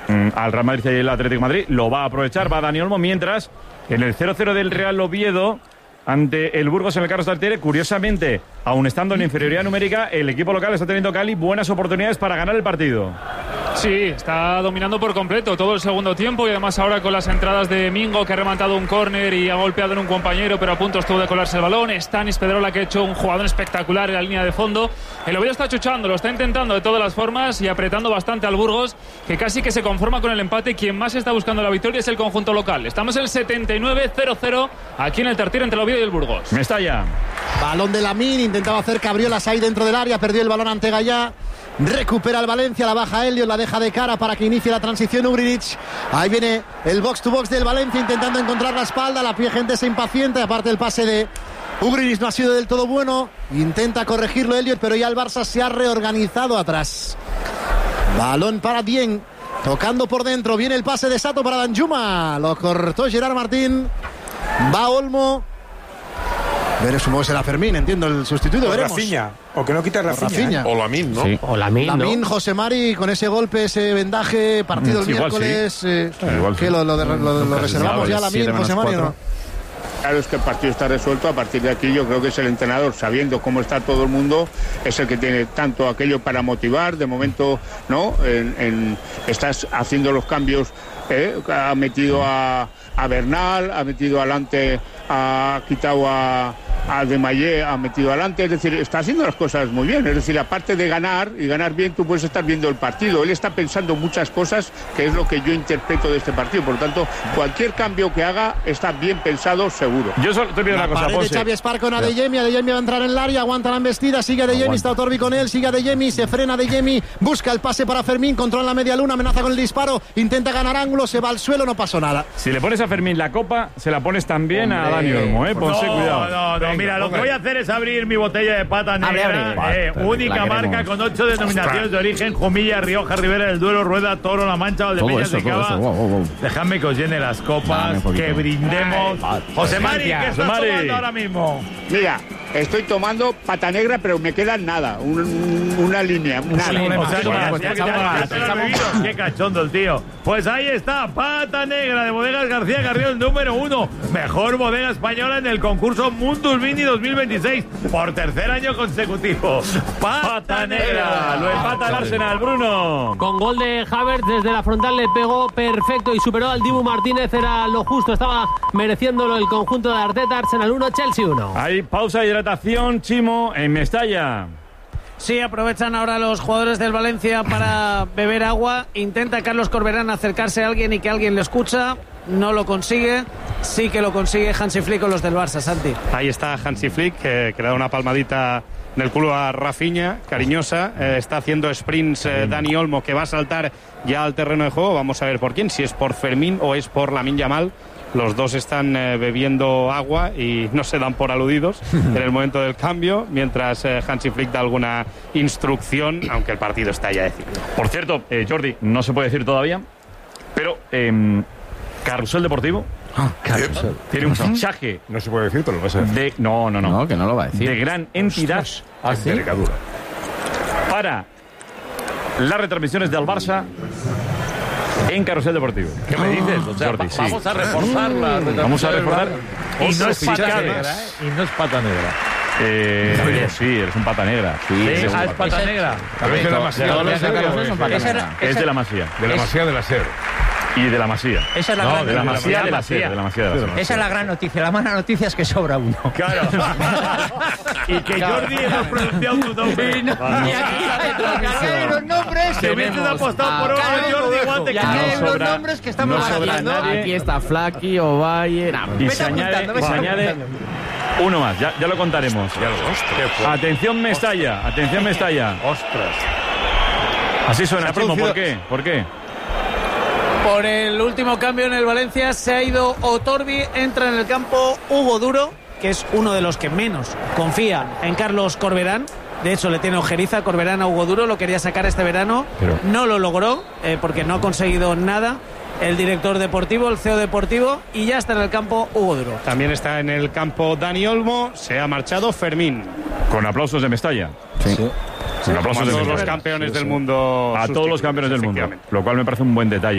al Real Madrid y el Atlético de Madrid. Lo va a aprovechar, va Dani Olmo, mientras en el 0-0 del Real Oviedo ante el Burgos en el Carlos Tartiere, curiosamente, aun estando en inferioridad numérica, el equipo local está teniendo, Cali, buenas oportunidades para ganar el partido. Sí, está dominando por completo todo el segundo tiempo y además ahora con las entradas de Mingo, que ha rematado un córner y ha golpeado en un compañero, pero a punto estuvo de colarse el balón. Stanis Pedrola, que ha hecho un jugador espectacular en la línea de fondo. El Oviedo está chuchando, lo está intentando de todas las formas y apretando bastante al Burgos, que casi que se conforma con el empate. Quien más está buscando la victoria es el conjunto local. Estamos en el 79-0-0 aquí en el Tartiere entre el Oviedo y el Burgos. Mestalla. Balón de Lamine, intentaba hacer cabriolas ahí dentro del área, perdió el balón ante Gallá. Recupera el Valencia, la baja Elliot, la deja de cara para que inicie la transición Ugrinic. Ahí viene el box to box del Valencia intentando encontrar la espalda, la gente se impacienta, aparte el pase de Ugrinic no ha sido del todo bueno, intenta corregirlo Elliot, pero ya el Barça se ha reorganizado atrás. Balón para Dieng, tocando por dentro, viene el pase de Sato para Danjuma, lo cortó Gerard Martín, va Olmo. Supongo que será Fermín, entiendo, el sustituto, o veremos. Rafinha, o que no quita Rafinha. O Lamine, ¿no? Sí. O Lamine, ¿no? José Mari, con ese golpe, ese vendaje, partido el miércoles, sí. Que lo reservamos ya a Lamine, José Mari, ¿no? Claro, es que el partido está resuelto. A partir de aquí yo creo que es el entrenador, sabiendo cómo está todo el mundo, es el que tiene tanto aquello para motivar. De momento, ¿no? Estás haciendo los cambios, ha metido a Bernal, ha metido adelante, ha quitado a Demayé, ha metido adelante, es decir, está haciendo las cosas muy bien. Es decir, aparte de ganar y ganar bien, tú puedes estar viendo el partido. Él está pensando muchas cosas, que es lo que yo interpreto de este partido. Por lo tanto, cualquier cambio que haga está bien pensado, seguro. Yo solo te pido una cosa, José. De Xavi Espar con Adeyemi va a entrar en el área, aguanta la embestida, sigue Adeyemi, está Otorbi con él, sigue Adeyemi, se frena Adeyemi, busca el pase para Fermín, controla la media luna, amenaza con el disparo, intenta ganar ángulo, se va al suelo, no pasó nada. Si le pones a Fermín la copa, se la pones también a Dani Olmo, Ponse cuidado. No, mira, lo que voy a hacer es abrir mi botella de pata negra, única marca con 8 denominaciones de origen: Jumilla, Rioja, Ribera del Duero, Rueda, Toro, La Mancha, Valdepeñas de Cava. Dejadme que os llene las copas, que brindemos. José Mari, ¿qué estás tomando ahora mismo? Mira, estoy tomando pata negra, pero me queda nada, una línea. Qué cachondo el tío. Pues ahí está, pata negra de Bodegas García Carrión, número 1. Mejor bodega española en el concurso Mundus Vini 2026. Por tercer año consecutivo. Pata negra. Lo empata el Arsenal, Bruno. Con gol de Havertz desde la frontal le pegó perfecto y superó al Dibu Martínez. Era lo justo, estaba mereciéndolo el conjunto de Arteta. Arsenal 1, Chelsea 1. Hay pausa de hidratación, Chimo, en Mestalla. Sí, aprovechan ahora los jugadores del Valencia para beber agua. Intenta Carlos Corberán acercarse a alguien y que alguien le escucha. No lo consigue. Sí que lo consigue Hansi Flick con los del Barça, Santi. Ahí está Hansi Flick, que le da una palmadita en el culo a Rafinha, cariñosa. Está haciendo sprints Dani Olmo, que va a saltar ya al terreno de juego. Vamos a ver por quién, si es por Fermín o es por Lamine Yamal. Los dos están bebiendo agua y no se dan por aludidos en el momento del cambio, mientras Hansi Flick da alguna instrucción, aunque el partido está ya decidido. Por cierto, Jordi, no se puede decir todavía, pero Carrusel Deportivo tiene un fichaje. No se puede decir, pero lo vas a decir. No, que no lo va a decir. De gran entidad. Envergadura. Para las retransmisiones del Barça en Carrusel Deportivo. ¿Qué me dices? O sea, Jordi, sí. vamos a reforzar la Vamos a reforzar. Y no es pata negra, Y no es pata negra. Sí, eres un pata negra. Sí, es pata negra. Es de la Masía. Es de la Masía. De la Masía de la SER. Y de la Masía. Esa es la gran de la Masía de la SER. Esa es la gran noticia. La mala noticia es que sobra uno. Claro. Y que Jordi hemos pronunciado tu nombre. Y aquí hay unos nombres. Que hubieses apostado por uno de Jordi igual te hay unos nombres que estamos haciendo. Aquí está Flaky, Ovalle. Y se añade uno más, ya lo contaremos. Atención Mestalla. Ostras. Así suena, Chimo, ¿por qué? Por el último cambio en el Valencia se ha ido Otorbi, entra en el campo Hugo Duro, que es uno de los que menos confía en Carlos Corberán. De hecho, le tiene ojeriza Corberán a Hugo Duro, lo quería sacar este verano, no lo logró porque no ha conseguido nada. El director deportivo, el CEO deportivo, y ya está en el campo Hugo Duro. También está en el campo Dani Olmo, se ha marchado Fermín. Con aplausos de Mestalla. Sí. Con aplausos de todos los campeones del mundo. A todos los campeones del mundo. Lo cual me parece un buen detalle.